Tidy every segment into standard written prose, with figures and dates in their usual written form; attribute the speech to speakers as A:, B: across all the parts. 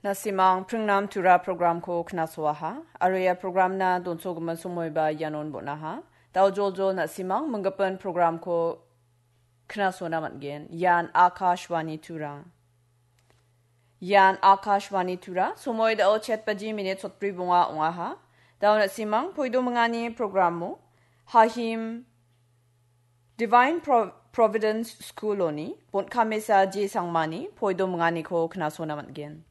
A: Nasimang pringnam tura program ko knaswaha. Area program na donso guman sumoy ba yanon bonaha. Tao jojo nasimang menggapan program ko knaswa naman gen. Yan Akashwani tura. Yan Akashwani tura. Sumoy dao chat paji minute sotri bunga ungaha. Tao nasimang poido mengani program mo. Hahim Divine Providence School oni. Pon kami sa J Sangmani. Poido mengani ko knaswa naman gen.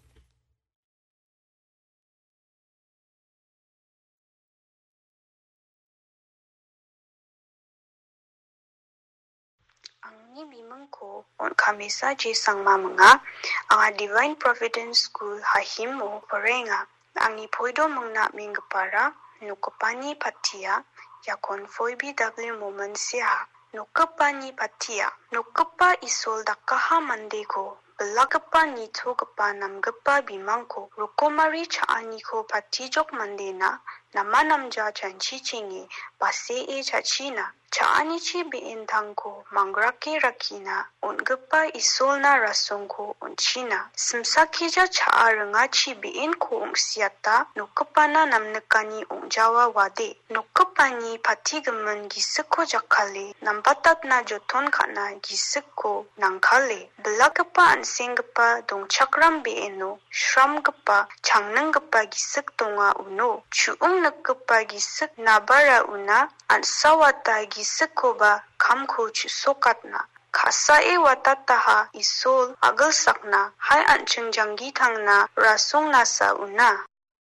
B: Ang bimang ko on kami sa J Sangma mga ang Divine Providence School hahim mo parenga ang ipoido mangna minggapara nukapani patia yakon foi BW moment siya nukapani patia nukapa isol dakaha mandeko belagapa nito gapa namgapa bimang ko rukomari chaani ko patijok mandena namanamja chanchi chingi base e chachina chaani chi beintang ko mangrake rakina ongapa isolna rasong ko onchina simsakija chaaranga chi bein ko ongsiata nukapana namnekani ongjawa wade nukapani patigaman gisiko jakale nambatat na joton kana gisiko nangkale belagapa ansengapa dongchakram beeno shramgapa changnanggapa gisik tonga uno chuung nagkapa gisik nabara una ansawata gisik ko ba kamko chusokatna kasae watataha isol agalsakna hai ancheng janggi thangna rasong nasa una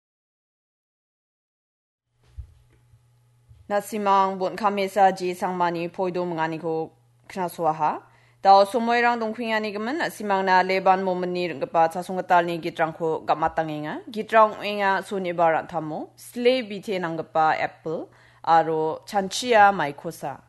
A: Nasimang bon kami sa J Sangmani poido mengani ko knaswaha. Tao sumoyrang dongkwingani gaman nasimang na leban mo menir gapa sasungatal ni gitrang ko gamatanginga. Gitrang inga suni barat tamo. Slay bite nang gapa apple. Aro chanchia maikosa.